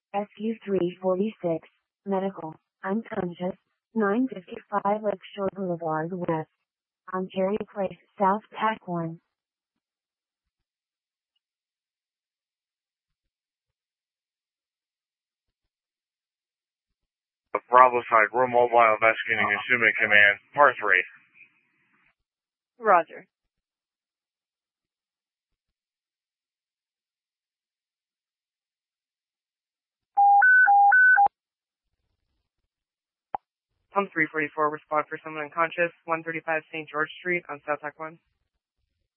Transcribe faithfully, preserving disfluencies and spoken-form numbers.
S U three forty-six, medical, unconscious, nine fifty-five Lakeshore Boulevard West, Ontario Place, South Pack one. Bravo side, we're mobile investigating assuming command, par three. Roger. Pump three forty-four, respond for someone unconscious, one thirty-five Saint George Street on South Pack one.